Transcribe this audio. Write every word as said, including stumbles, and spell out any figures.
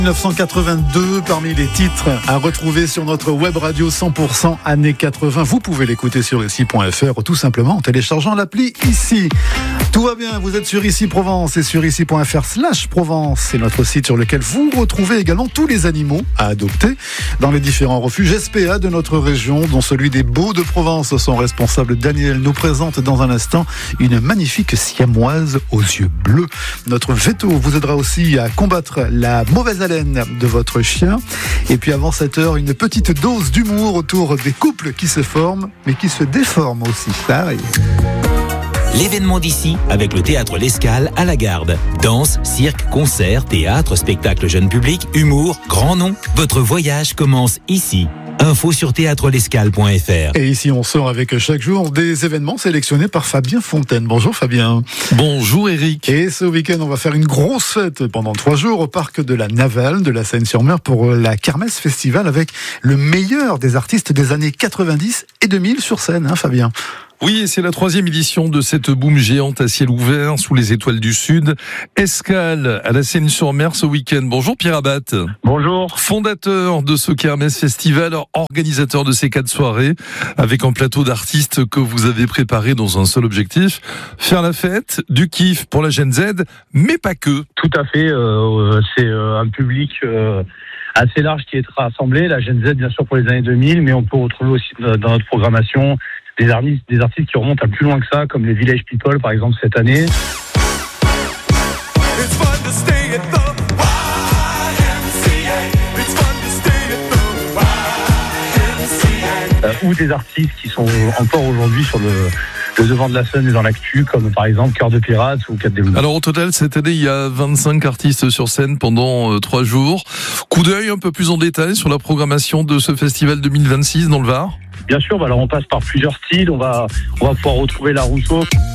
dix-neuf cent quatre-vingt-deux, parmi les titres à retrouver sur notre web radio cent pour cent années quatre-vingts. Vous pouvez l'écouter sur ici point f r ou tout simplement en téléchargeant l'appli Ici. Tout va bien, vous êtes sur Ici Provence et sur ici point f r slash Provence. C'est notre site sur lequel vous retrouvez également tous les animaux à adopter dans les différents refuges S P A de notre région, dont celui des Baux de Provence. Son responsable Daniel nous présente dans un instant une magnifique siamoise aux yeux bleus. Notre veto vous aidera aussi à combattre la mauvaise haleine de votre chien. Et puis avant cette heure, une petite dose d'humour autour des couples qui se forment, mais qui se déforment aussi. Ça arrive. L'événement d'ici avec le théâtre L'Escale à la Garde. Danse, cirque, concert, théâtre, spectacle jeune public, humour, grand nom. Votre voyage commence ici. Info sur théâtre lescale point f r. Et ici, on sort avec chaque jour des événements sélectionnés par Fabien Fontaine. Bonjour Fabien. Bonjour Eric. Et ce week-end, on va faire une grosse fête pendant trois jours au parc de la Navale de la Seine-sur-Mer pour la Kermesse Festival avec le meilleur des artistes des années quatre-vingt-dix et deux mille sur scène, hein Fabien? Oui, et c'est la troisième édition de cette boum géante à ciel ouvert sous les étoiles du Sud. Escale à la Seine-sur-Mer ce week-end. Bonjour Pierre Abat. Bonjour. Fondateur de ce Kermesse Festival, organisateur de ces quatre soirées, avec un plateau d'artistes que vous avez préparé dans un seul objectif, faire la fête, du kiff pour la Gen Z, mais pas que. Tout à fait, euh, c'est euh, un public euh, assez large qui est rassemblé, la Gen Z bien sûr pour les années deux mille, mais on peut retrouver aussi dans notre programmation des artistes, des artistes qui remontent à plus loin que ça, comme les Village People par exemple cette année. Euh, ou des artistes qui sont encore aujourd'hui sur le, le devant de la scène et dans l'actu, comme par exemple Cœur de Pirate ou Cap des Loups. Alors au total, cette année, il y a vingt-cinq artistes sur scène pendant euh, trois jours. Coup d'œil un peu plus en détail sur la programmation de ce festival deux mille vingt-six dans le Var. Bien sûr, bah alors on passe par plusieurs styles, on va, on va pouvoir retrouver la Rousseau.